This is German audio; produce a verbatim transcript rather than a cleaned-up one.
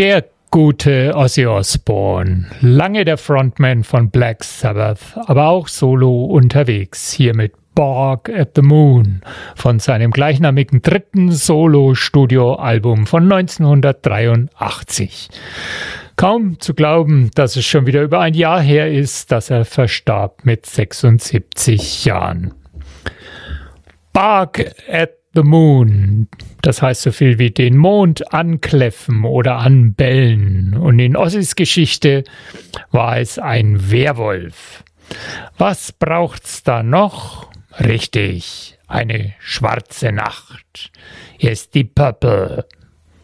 Der gute Ozzy Osbourne, lange der Frontman von Black Sabbath, aber auch solo unterwegs, hier mit Bark at the Moon von seinem gleichnamigen dritten Solo-Studio-Album von neunzehnhundertdreiundachtzig. Kaum zu glauben, dass es schon wieder über ein Jahr her ist, dass er verstarb mit sechsundsiebzig Jahren. Bark at the Moon, das heißt so viel wie den Mond ankläffen oder anbellen. Und in Ozzys Geschichte war es ein Werwolf. Was braucht's da noch? Richtig, eine schwarze Nacht. Hier ist die Purple.